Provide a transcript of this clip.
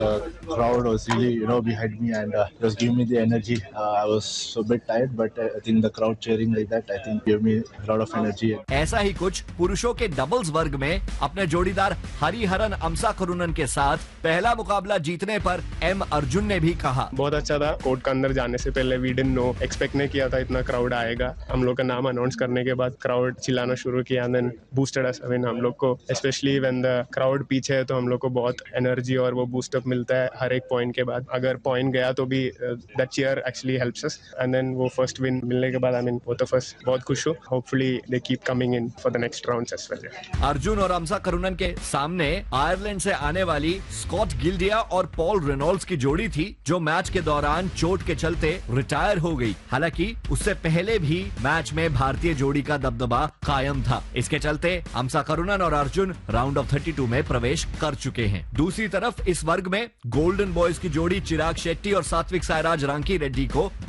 Crowd was really, behind me and just giving me the energy. I was a bit tired, but I think the crowd cheering like that, I think gave me a lot of energy. ऐसा ही कुछ पुरुषों के doubles वर्ग में अपने जोड़ीदार हरिहरन अमसाकरुणन के साथ पहला मुकाबला जीतने पर एम अर्जुन ने भी कहा, बहुत अच्छा था। कोर्ट के अंदर जाने से पहले वी डिडंट नो, एक्सपेक्ट नहीं किया था इतना क्राउड आएगा। हम लोग का नाम अनाउंस करने के बाद क्राउड चिल्लाना शुरू किया, देन बूस्टेड अस। हम लोग को स्पेशली व्हेन द क्राउड पीछे है तो हम लोग को बहुत एनर्जी और वो बूस्टअप मिलता है हर एक पॉइंट के बाद। अगर पॉइंट गया तो भी that cheer actually helps us. And then वो फर्स्ट विन मिलने के बाद बोथ ऑफ अस बहुत खुश हो। Hopefully they keep coming in for the next rounds as well. Arjun और अमसाकरुणन के सामने आयरलैंड से आने वाली स्कॉट गिल्डिया और पॉल रेनॉल्ड्स की जोड़ी थी, जो मैच के दौरान चोट के चलते रिटायर हो गई। हालांकि उससे पहले भी मैच में भारतीय जोड़ी का दबदबा कायम था। इसके चलते अमसाकरुणन और अर्जुन राउंड ऑफ 32 में प्रवेश कर चुके हैं। दूसरी तरफ इस वर्ग में गोल्डन बॉयज की जोड़ी चिराग शेट्टी और सात्विक साईराज रांकी रेड्डी को